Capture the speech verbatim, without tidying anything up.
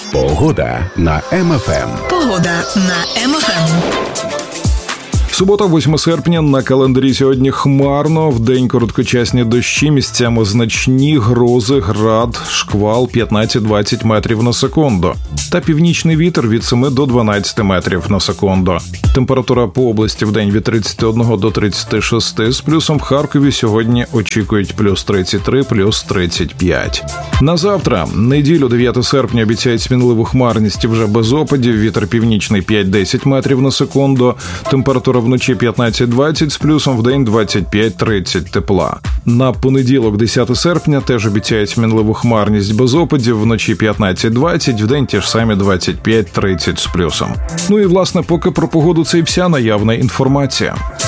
Погода на Ем Еф Ем. Погода на Ем Еф Ем. Субота, восьме серпня, на календарі сьогодні хмарно, вдень короткочасні дощі, місцями значні, грози, град, шквал п'ятнадцять-двадцять метрів на секунду. Та північний вітер від семи до дванадцяти метрів на секунду. Температура по області вдень від тридцяти одного до тридцяти шести, з плюсом в Харкові сьогодні очікують плюс тридцять три, плюс тридцять п'ять. На завтра, неділю, дев'яте серпня, обіцяють змінливу хмарність і вже без опадів, вітер північний п'ять-десять метрів на секунду, температура вночі п'ятнадцять-двадцять, з плюсом вдень двадцять п'ять-тридцять тепла. На понеділок, десяте серпня, теж обіцяють змінливу хмарність без опадів, вночі п'ятнадцять-двадцять, вдень ті ж самі двадцять п'ять-тридцять з плюсом. Ну і, власне, поки про погоду це і вся наявна інформація.